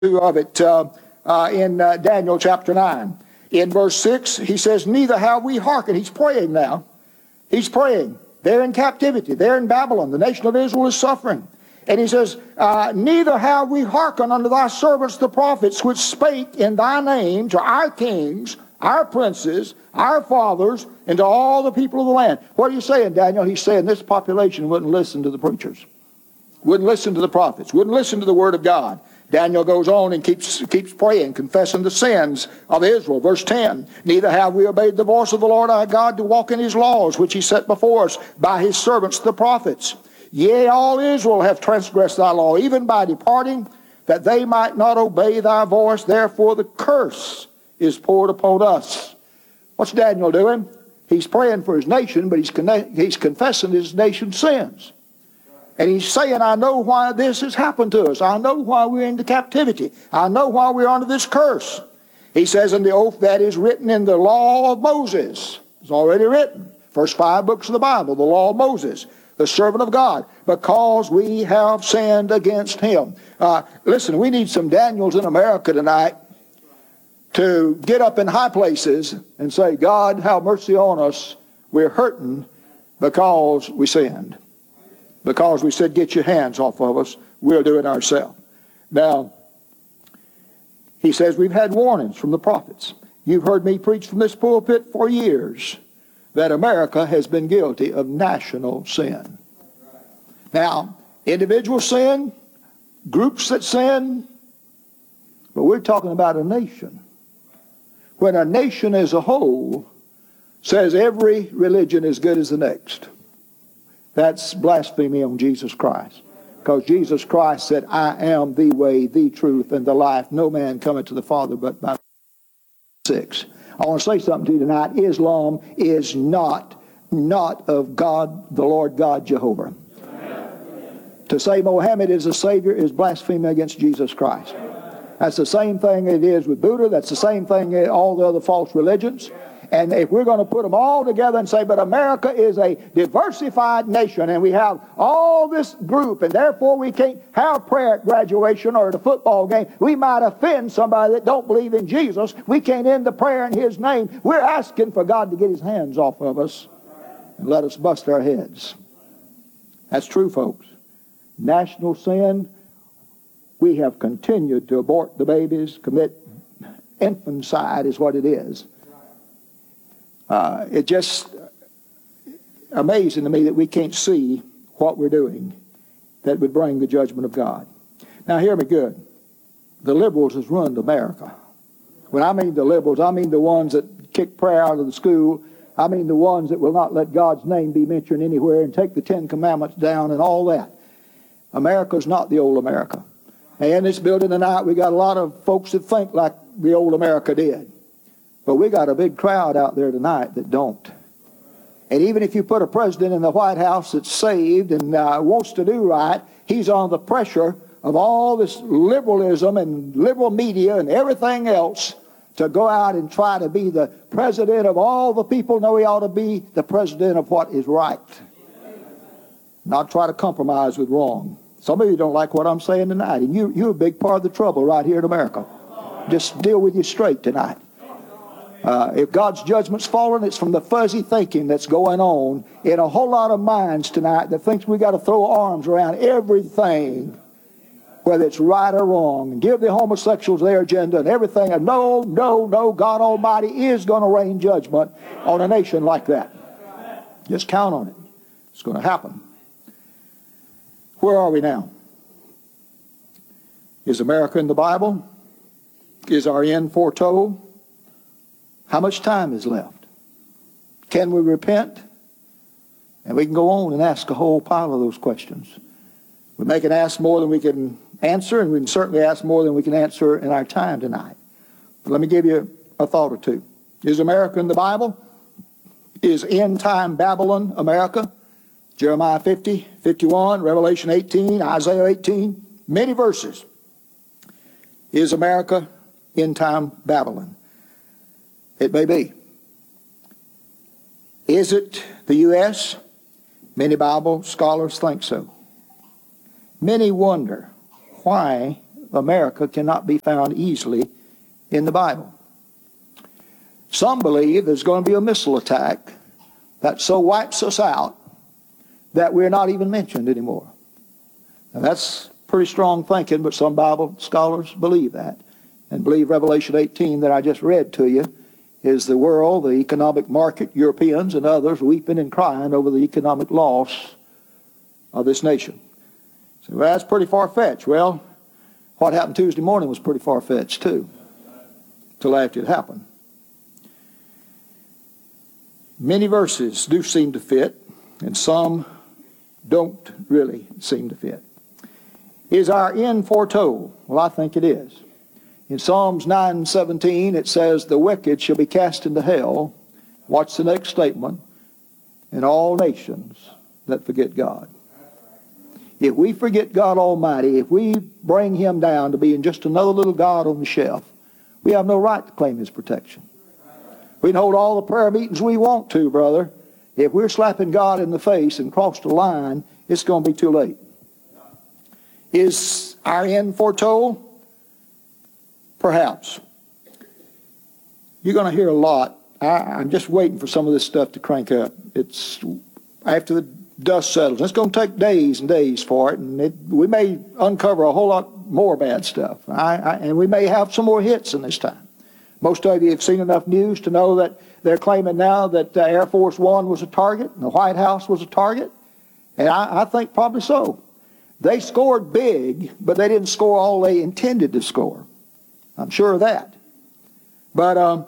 of it in Daniel chapter 9. In verse 6, he says, neither have we hearkened. He's praying now. He's praying. They're in captivity. They're in Babylon. The nation of Israel is suffering. And he says, neither have we hearkened unto thy servants the prophets, which spake in thy name to our kings, our princes, our fathers, and to all the people of the land. What are you saying, Daniel? He's saying this population wouldn't listen to the preachers, wouldn't listen to the prophets, wouldn't listen to the word of God. Daniel goes on and keeps praying, confessing the sins of Israel. Verse 10, neither have we obeyed the voice of the Lord our God to walk in his laws, which he set before us by his servants the prophets. Yea, all Israel have transgressed thy law, even by departing, that they might not obey thy voice. Therefore the curse is poured upon us. What's Daniel doing? He's praying for his nation, but he's confessing his nation's sins. And he's saying, I know why this has happened to us. I know why we're into captivity. I know why we're under this curse. He says, in the oath that is written in the law of Moses. It's already written. First 5 books of the Bible, the law of Moses, the servant of God, because we have sinned against him. Listen, we need some Daniels in America tonight to get up in high places and say, God, have mercy on us. We're hurting because we sinned. Because we said, get your hands off of us, we'll do it ourselves. Now, he says, we've had warnings from the prophets. You've heard me preach from this pulpit for years that America has been guilty of national sin. Now, individual sin, groups that sin, but we're talking about a nation. When a nation as a whole says every religion is good as the next, that's blasphemy on Jesus Christ. Because Jesus Christ said, I am the way, the truth, and the life. No man cometh to the Father but by 6. I want to say something to you tonight. Islam is not of God, the Lord God Jehovah. To say Mohammed is a Savior is blasphemy against Jesus Christ. That's the same thing it is with Buddha. That's the same thing in all the other false religions. And if we're going to put them all together and say, but America is a diversified nation and we have all this group and therefore we can't have prayer at graduation or at a football game, we might offend somebody that don't believe in Jesus. We can't end the prayer in his name. We're asking for God to get his hands off of us and let us bust our heads. That's true, folks. National sin, we have continued to abort the babies, commit infanticide is what it is. It's just amazing to me that we can't see what we're doing that would bring the judgment of God. Now hear me good. The liberals has ruined America. When I mean the liberals, I mean the ones that kick prayer out of the school. I mean the ones that will not let God's name be mentioned anywhere and take the 10 Commandments down and all that. America's not the old America. And in this building tonight, we got a lot of folks that think like the old America did. But we got a big crowd out there tonight that don't. And even if you put a president in the White House that's saved and wants to do right, he's on the pressure of all this liberalism and liberal media and everything else to go out and try to be the president of all the people. No, he ought to be the president of what is right. Not try to compromise with wrong. Some of you don't like what I'm saying tonight, and you're a big part of the trouble right here in America. Just deal with you straight tonight. If God's judgment's fallen, it's from the fuzzy thinking that's going on in a whole lot of minds tonight that thinks we got to throw arms around everything, whether it's right or wrong, and give the homosexuals their agenda and everything. And no, God Almighty is going to rain judgment on a nation like that. Just count on it. It's going to happen. Where are we now? Is America in the Bible? Is our end foretold? How much time is left? Can we repent? And we can go on and ask a whole pile of those questions. We may can ask more than we can answer, and we can certainly ask more than we can answer in our time tonight. But let me give you a thought or two. Is America in the Bible? Is end-time Babylon America? Jeremiah 50, 51, Revelation 18, Isaiah 18, many verses. Is America end-time Babylon? It may be. Is it the U.S.? Many Bible scholars think so. Many wonder why America cannot be found easily in the Bible. Some believe there's going to be a missile attack that so wipes us out that we're not even mentioned anymore. Now that's pretty strong thinking, but some Bible scholars believe that, and believe Revelation 18 that I just read to you is the world, the economic market, Europeans and others weeping and crying over the economic loss of this nation. So well, that's pretty far-fetched. Well, what happened Tuesday morning was pretty far-fetched too, till after it happened. Many verses do seem to fit, and some don't really seem to fit. Is our end foretold? Well, I think it is. In Psalms 9:17, it says, the wicked shall be cast into hell. Watch the next statement. And all nations that forget God. If we forget God Almighty, if we bring Him down to being just another little God on the shelf, we have no right to claim His protection. We can hold all the prayer meetings we want to, brother. If we're slapping God in the face and cross the line, it's going to be too late. Is our end foretold? Perhaps. You're going to hear a lot. I'm just waiting for some of this stuff to crank up. It's after the dust settles. It's going to take days and days for it, and we may uncover a whole lot more bad stuff. And we may have some more hits in this time. Most of you have seen enough news to know that they're claiming now that Air Force One was a target and the White House was a target. And I think probably so. They scored big, but they didn't score all they intended to score. I'm sure of that. But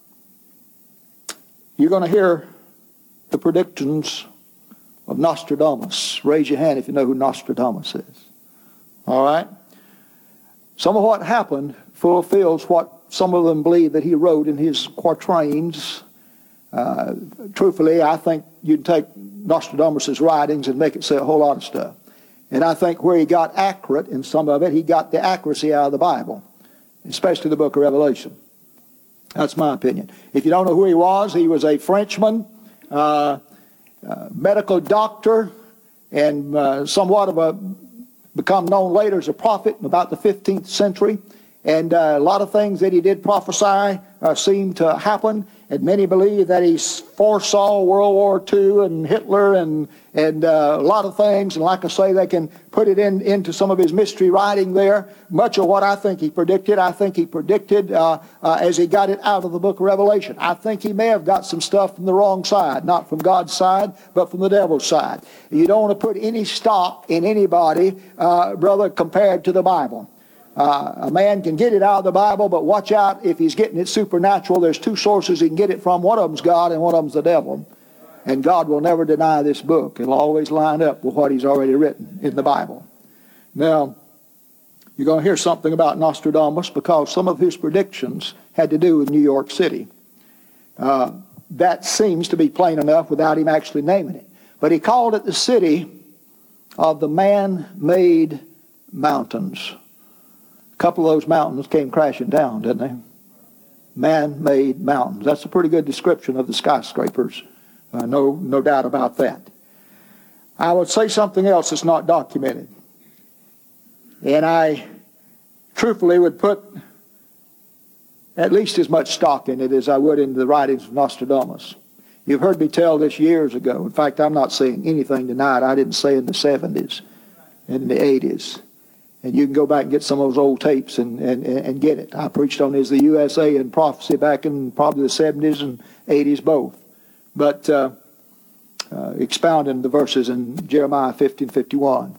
you're going to hear the predictions of Nostradamus. Raise your hand if you know who Nostradamus is. All right? Some of what happened fulfills what some of them believe that he wrote in his quatrains. Truthfully, I think you'd take Nostradamus' writings and make it say a whole lot of stuff. And I think where he got accurate in some of it, he got the accuracy out of the Bible, especially the book of Revelation. That's my opinion. If you don't know who he was a Frenchman, medical doctor, and somewhat of a, become known later as a prophet in about the 15th century. And a lot of things that he did prophesy seemed to happen. And many believe that he foresaw World War II and Hitler and a lot of things. And like I say, they can put it into some of his mystery writing there. Much of what I think he predicted as he got it out of the book of Revelation. I think he may have got some stuff from the wrong side, not from God's side, but from the devil's side. You don't want to put any stock in anybody, brother, compared to the Bible. A man can get it out of the Bible, but watch out if he's getting it supernatural. There's two sources he can get it from. One of them's God and one of them's the devil. And God will never deny this book. It'll always line up with what he's already written in the Bible. Now, you're going to hear something about Nostradamus because some of his predictions had to do with New York City. That seems to be plain enough without him actually naming it. But he called it the city of the man-made mountains. A couple of those mountains came crashing down, didn't they? Man-made mountains. That's a pretty good description of the skyscrapers. No doubt about that. I would say something else that's not documented. And I truthfully would put at least as much stock in it as I would in the writings of Nostradamus. You've heard me tell this years ago. In fact, I'm not saying anything tonight I didn't say in the 70s and in the 80s. And you can go back and get some of those old tapes and get it. I preached on Is the USA and Prophecy back in probably the 70s and 80s both. But expounding the verses in Jeremiah 50:51.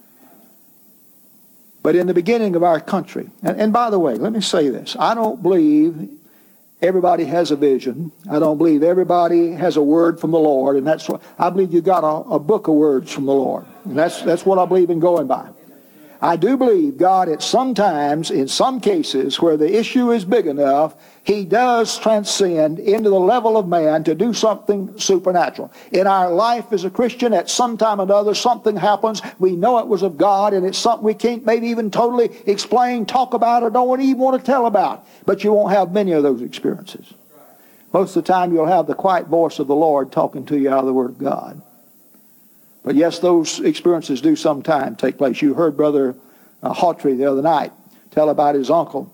But in the beginning of our country, and by the way, let me say this. I don't believe everybody has a vision. I don't believe everybody has a word from the Lord. And that's what I believe you got a book of words from the Lord. And that's what I believe in going by. I do believe God at sometimes, in some cases, where the issue is big enough, He does transcend into the level of man to do something supernatural. In our life as a Christian, at some time or another, something happens. We know it was of God, and it's something we can't maybe even totally explain, talk about, or don't even want to tell about. But you won't have many of those experiences. Most of the time, you'll have the quiet voice of the Lord talking to you out of the Word of God. But yes, those experiences do sometime take place. You heard Brother Hawtrey the other night tell about his uncle.